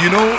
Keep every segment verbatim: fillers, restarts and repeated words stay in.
You know,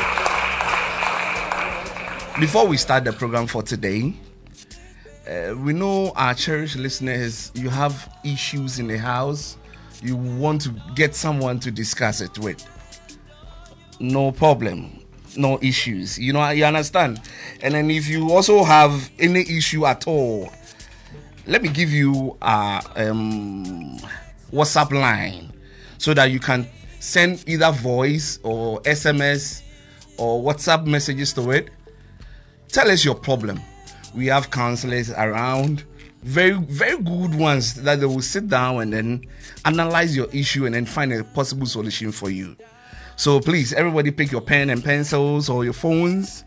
before we start the program for today, uh, we know our cherished listeners, you have issues in the house. You want to get someone to discuss it with. No problem. No issues. You know, you understand? And then if you also have any issue at all, let me give you a um, WhatsApp line so that you can send either voice or S M S or WhatsApp messages to it. Tell us your problem. We have counselors around, very, very good ones that they will sit down and then analyze your issue and then find a possible solution for you. So please, everybody pick your pen and pencils or your phones.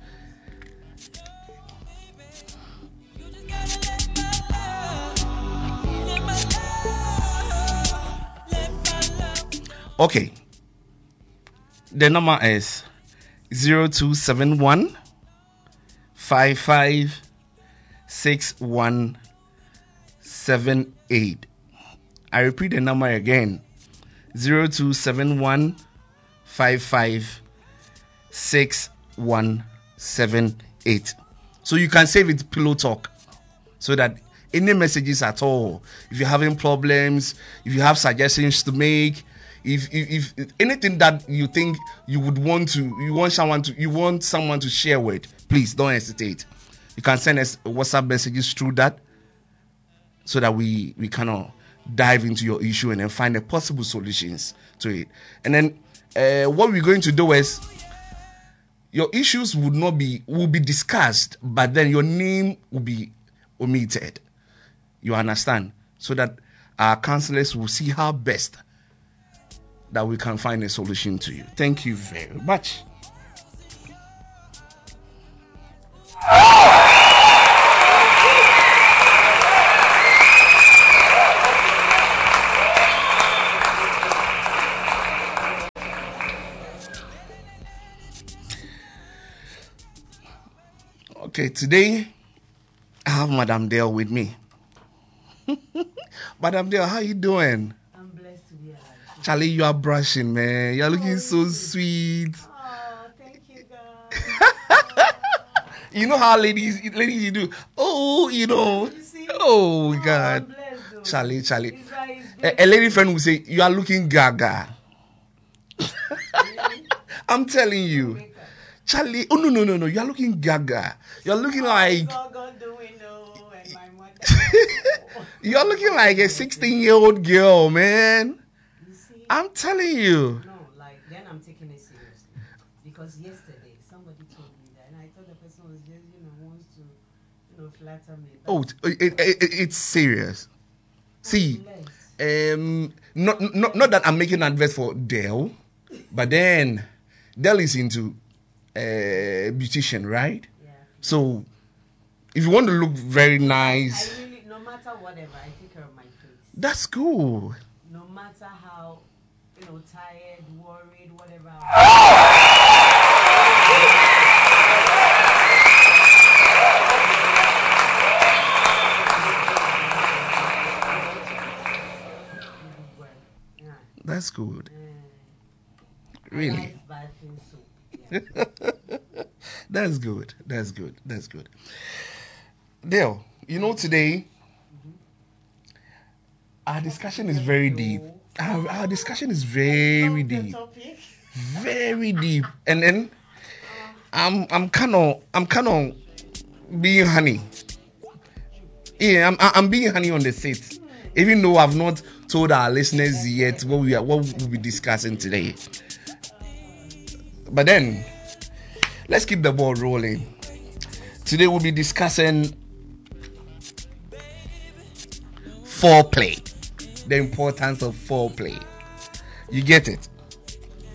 Okay. The number is zero two seven one five five six one seven eight. I repeat the number again. zero two seven one five five six one seven eight. So you can save it Pillow Talk so that any messages at all, if you're having problems, if you have suggestions to make, if, if if anything that you think you would want to you want someone to you want someone to share with, please don't hesitate. You can send us WhatsApp messages through that so that we we kind of dive into your issue and then find the possible solutions to it. And then uh, what we're going to do is your issues would not be will be discussed, but then your name will be omitted. You understand? So that our counselors will see how best that we can find a solution to you. Thank you very much. Okay, today I have Madam Dale with me. Madam Dale, how you doing? I'm blessed to be alive. Charlie, you are brushing, man. You're looking oh, so sweet. Oh, thank you, God. You know how ladies, ladies, you do. Oh, you know. You see? Oh, God. Oh, I'm blessed, Charlie, Charlie. It's like, it's a, a lady friend will say, you are looking gaga. really? I'm telling you. Charlie, oh, no, no, no, no. You are looking gaga. You're looking like... You're looking like a sixteen-year-old girl, man. You see? I'm telling you. No, like, then I'm taking it seriously. Because yesterday, somebody told me that, and I thought the person was just, you know, wants to, you know, flatter me. Oh, it, it, it, it's serious. See, um, not, not, not that I'm making an advert for Dell, but then Dell is into uh, beautician, right? Yeah. So, if you want to look very nice... I really, no matter whatever, I take care of my face. That's cool. No matter how, you know, tired, worried, whatever. That's good. Uh, Really? Bad things, so, yeah. That's good. That's good. That's good. Dale, you know, today mm-hmm. our discussion is very deep. Our, our discussion is very deep, very deep. And then I'm I'm kind of I'm kind of being honey. Yeah, I'm I'm being honey on the seat, even though I've not told our listeners yet what we are what we'll be discussing today. But then let's keep the ball rolling. Today we'll be discussing foreplay, the importance of foreplay. You get it?